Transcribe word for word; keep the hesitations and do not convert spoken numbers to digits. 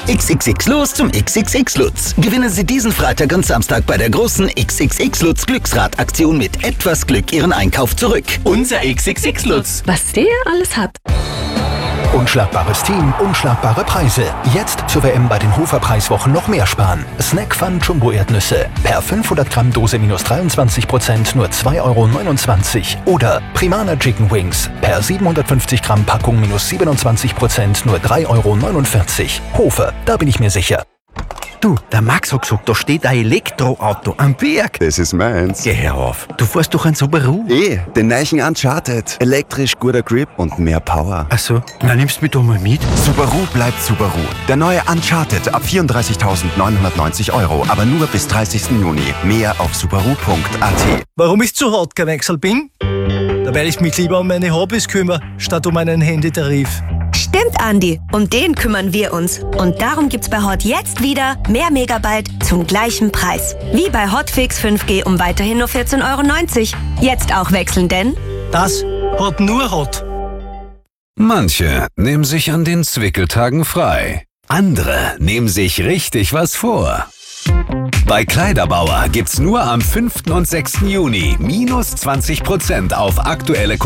X X X los zum X X X Lutz. Gewinnen Sie diesen Freitag und Samstag bei der großen X X X Lutz Glücksrad-Aktion mit etwas Glück Ihren Einkauf zurück. Unser X X X Lutz. Was der alles hat. Unschlagbares Team, unschlagbare Preise. Jetzt zur W M bei den Hofer-Preiswochen noch mehr sparen. Snack Fun Jumbo Erdnüsse. Per fünfhundert Gramm Dose minus dreiundzwanzig Prozent nur zwei Euro neunundzwanzig. Oder Primana Chicken Wings. Per siebenhundertfünfzig Gramm Packung minus siebenundzwanzig Prozent nur drei Euro neunundvierzig. Hofer, da bin ich mir sicher. Du, der Max hat gesagt, da steht ein Elektroauto am Berg. Das ist meins. Geh herauf. Du fährst doch ein Subaru. Eh, den neuen Uncharted. Elektrisch, guter Grip und mehr Power. Ach so, na nimmst du mich doch mal mit. Subaru bleibt Subaru. Der neue Uncharted ab vierunddreißigtausendneunhundertneunzig Euro, aber nur bis dreißigsten Juni. Mehr auf subaru punkt a t. Warum ich zu hart gewechselt bin? Da weil ich mich lieber um meine Hobbys kümmere, statt um einen Handytarif. Stimmt, Andi. Um den kümmern wir uns. Und darum gibt's bei Hot jetzt wieder mehr Megabyte zum gleichen Preis. Wie bei Hotfix fünf G um weiterhin nur vierzehn Euro neunzig. Jetzt auch wechseln, denn das hat nur Hot. Manche nehmen sich an den Zwickeltagen frei. Andere nehmen sich richtig was vor. Bei Kleiderbauer gibt's nur am fünften und sechsten Juni minus zwanzig Prozent auf aktuelle